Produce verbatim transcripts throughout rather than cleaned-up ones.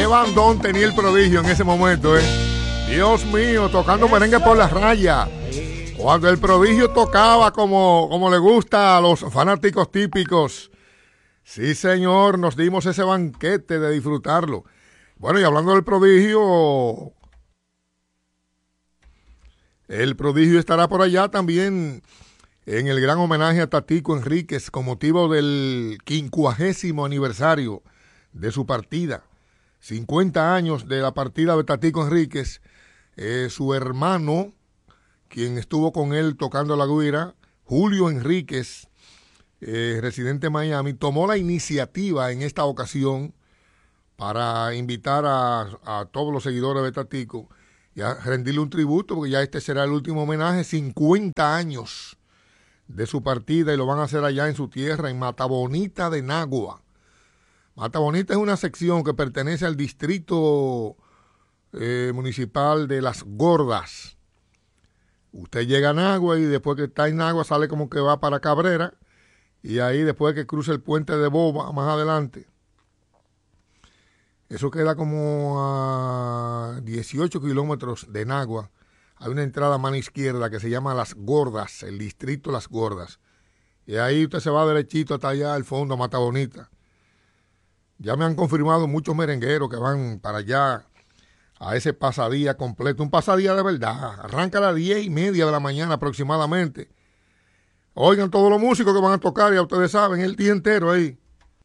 bandón tenía el prodigio en ese momento, ¿eh? Dios mío, tocando merengue por la raya. Cuando el prodigio tocaba como, como le gusta a los fanáticos típicos. Sí, señor, nos dimos ese banquete de disfrutarlo. Bueno, y hablando del prodigio, el prodigio estará por allá también en el gran homenaje a Tatico Enríquez con motivo del quincuagésimo aniversario de su partida. cincuenta años de la partida de Tatico Enríquez. Eh, su hermano, quien estuvo con él tocando la güira, Julio Enríquez, eh, residente de Miami, tomó la iniciativa en esta ocasión para invitar a, a todos los seguidores de Tatico y a rendirle un tributo, porque ya este será el último homenaje, cincuenta años de su partida, y lo van a hacer allá en su tierra, en Mata Bonita de Nagua. Mata Bonita es una sección que pertenece al distrito eh, municipal de Las Gordas. Usted llega a Nagua y después que está en Nagua sale como que va para Cabrera, y ahí después que cruza el puente de Boba más adelante, eso queda como a dieciocho kilómetros de Nagua. Hay una entrada a mano izquierda que se llama Las Gordas, el distrito Las Gordas. Y ahí usted se va derechito hasta allá al fondo, a Mata Bonita. Ya me han confirmado muchos merengueros que van para allá a ese pasadía completo. Un pasadía de verdad. Arranca a las diez y media de la mañana aproximadamente. Oigan todos los músicos que van a tocar, ya ustedes saben, el día entero ahí.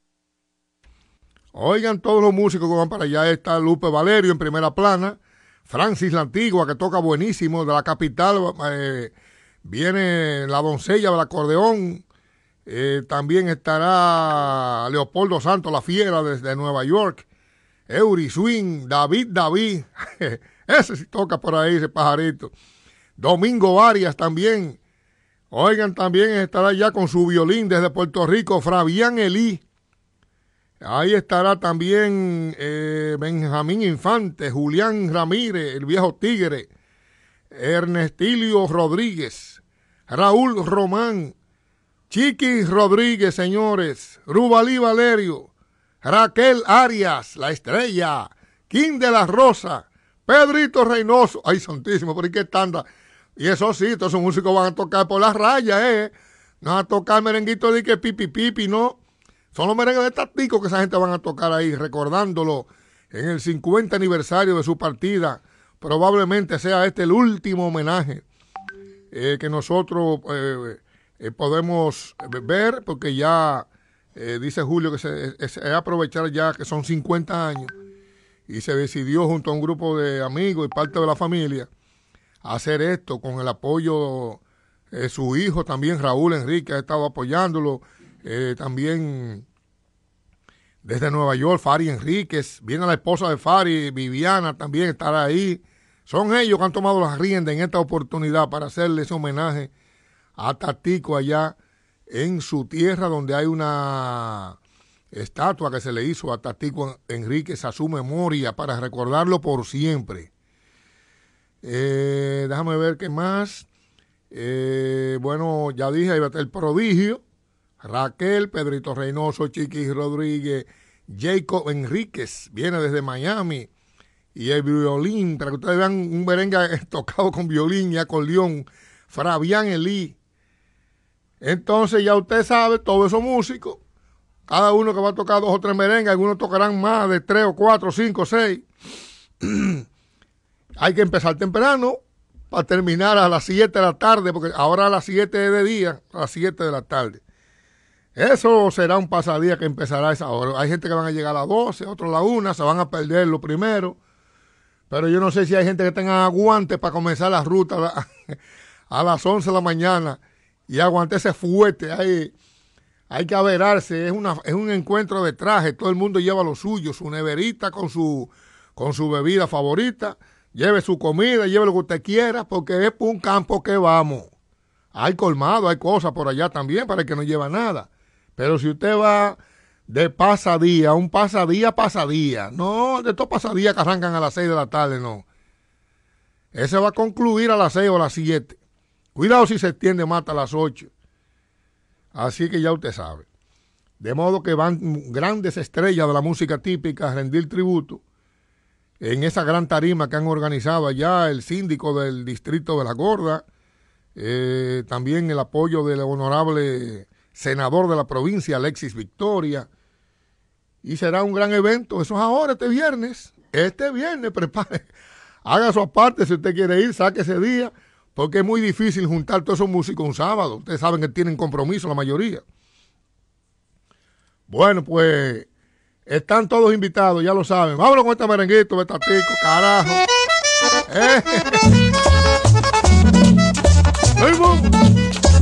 Oigan todos los músicos que van para allá. Está Lupe Valerio en primera plana. Francis la Antigua, que toca buenísimo. De la capital eh, viene la doncella del acordeón. Eh, también estará Leopoldo Santos, la fiera desde Nueva York. Eury Swing, David David. Ese sí toca por ahí, ese pajarito. Domingo Arias también. Oigan, también estará ya con su violín desde Puerto Rico, Fabián Elí. Ahí estará también eh, Benjamín Infante, Julián Ramírez, el viejo tigre, Ernestilio Rodríguez, Raúl Román, Chiqui Rodríguez, señores, Rubalí Valerio, Raquel Arias, la estrella, Kim de la Rosa, Pedrito Reynoso. Ay, santísimo, ¿por qué tanta? Y eso sí, todos esos músicos van a tocar por las rayas, ¿eh? No van a tocar merenguito de que pipi pipi, no. Son los merengues de Tatico que esa gente van a tocar ahí, recordándolo en el cincuenta aniversario de su partida. Probablemente sea este el último homenaje eh, que nosotros eh, eh, podemos ver, porque ya eh, dice Julio que se es, es aprovechar ya que son cincuenta años y se decidió junto a un grupo de amigos y parte de la familia hacer esto con el apoyo de eh, su hijo también, Raúl Enrique, ha estado apoyándolo. Eh, también desde Nueva York, Fari Enríquez, viene la esposa de Fari, Viviana, también estará ahí. Son ellos que han tomado las riendas en esta oportunidad para hacerle ese homenaje a Tatico allá en su tierra, donde hay una estatua que se le hizo a Tatico Enríquez a su memoria para recordarlo por siempre. Eh, déjame ver qué más. Eh, bueno, ya dije, ahí va a estar el prodigio. Raquel, Pedrito Reynoso, Chiqui Rodríguez, Jacob Enríquez, viene desde Miami, y el violín, para que ustedes vean un merengue tocado con violín y acordeón, Fabián Elí. Entonces ya usted sabe, todos esos músicos, cada uno que va a tocar dos o tres merengues, algunos tocarán más de tres o cuatro, cinco, seis. Hay que empezar temprano para terminar a las siete de la tarde, porque ahora a las siete de día, a las siete de la tarde. Eso será un pasadía que empezará a esa hora. Hay gente que van a llegar a las doce, otros a la una, se van a perder lo primero. Pero yo no sé si hay gente que tenga aguante para comenzar la ruta a, a las once de la mañana y aguantarse fuerte. Hay, hay que averarse, es, una, es un encuentro de traje. Todo el mundo lleva lo suyo, su neverita con su, con su bebida favorita. Lleve su comida, lleve lo que usted quiera, porque es por un campo que vamos. Hay colmado, hay cosas por allá también para el que no lleva nada. Pero si usted va de pasadía, un pasadía, pasadía, no de estos pasadías que arrancan a las seis de la tarde, no. Ese va a concluir a las seis o a las siete. Cuidado si se extiende más hasta las ocho. Así que ya usted sabe. De modo que van grandes estrellas de la música típica a rendir tributo en esa gran tarima que han organizado allá el síndico del distrito de La Gorda, eh, también el apoyo del honorable senador de la provincia, Alexis Victoria, y será un gran evento. Eso es ahora, este viernes, este viernes, prepare, haga su aparte si usted quiere ir, saque ese día, porque es muy difícil juntar todos esos músicos un sábado. Ustedes saben que tienen compromiso la mayoría. Bueno, pues están todos invitados, ya lo saben. Vámonos con este merenguito, betatico, carajo. ¿Eh?